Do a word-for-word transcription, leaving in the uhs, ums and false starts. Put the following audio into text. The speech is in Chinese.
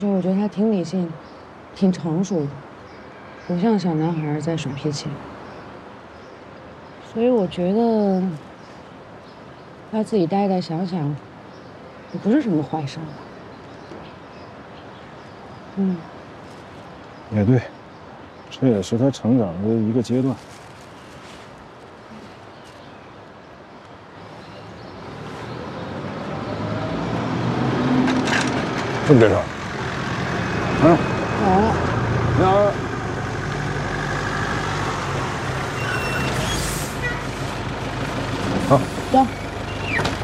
就我觉得他挺理性，挺成熟的，不像小男孩在耍脾气。所以我觉得他自己待待想想，也不是什么坏事儿吧。嗯， 也对，这也是他成长的一个阶段。这么这事儿？嗯， 好。 你好。